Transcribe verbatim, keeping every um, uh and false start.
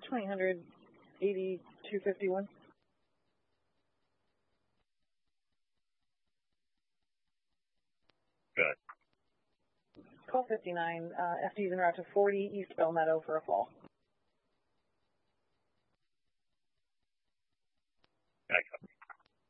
twenty hundred eighty-two fifty-one. Good. Call fifty-nine, uh, F D is en route to forty East Bell Meadow for a fall. I copy.